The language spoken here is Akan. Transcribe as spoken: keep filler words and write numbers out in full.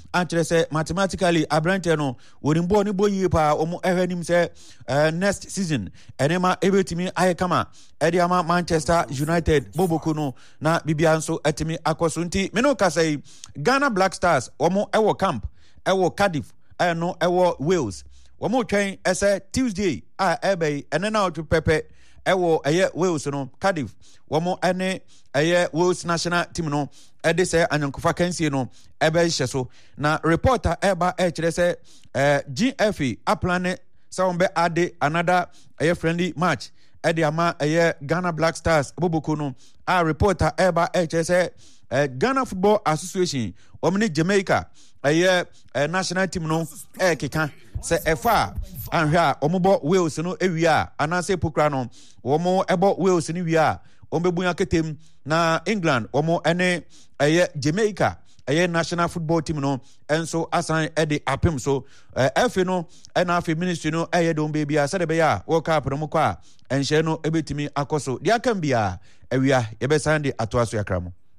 ankyere say mathematically abrante no worimbo ne boyi pa omo ehwanim say next season enema ebetimi ayekama ediama Manchester United Boboko no na bibia nso etimi akoso nti me no ka say Ghana Black Stars omo ewo camp ewo Cardiff eno ewo Wales omo twen ese Tuesday a ebe enena otu pepe ewo eye Wales no Cardiff womo ene eye Wales national team no ede se anyankofa kansie no ebe hye so na reporter eba e kire se eh G F A aplane sawombe ade another eye friendly match ede ama eye Ghana Black Stars Boboko no a reporter eba e kire se eh, Ghana Football Association omni Jamaica eye eh, national team no e keka se efa anhwa omobo Wales no ewia anase pokra no omo ebo Wales ni wia ombebunya ketem na England omo ene eye Jamaica eye national football team no enso asan ede apem so efe no ena afi ministry no eye don baby a sede be ya World Cup no mko a enhye no ebetimi akoso dia kan bia ewia yebe sande atoaso yakramo